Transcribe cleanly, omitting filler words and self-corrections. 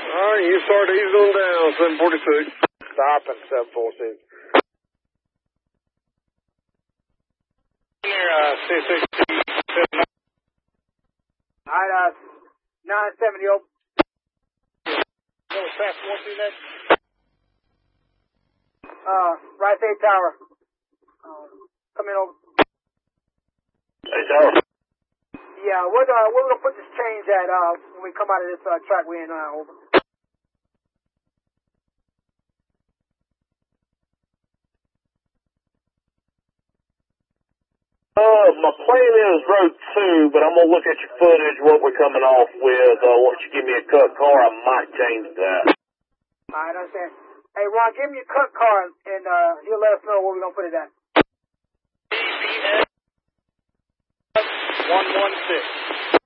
All right, you start easing on down, 746. Stopping 746. Here, 667. All right, 970 open. Little fast 14 next. Right side tower. Come in over. Hey, Tower. Yeah, we're gonna put this change at when we come out of this track we in over. My plan is road 2, but I'm gonna look at your footage, what we're coming off with. Once you give me a cut car, I might change that. Alright, I understand. Hey, Ron, give me a cut car and he'll let us know where we're gonna put it at. 116.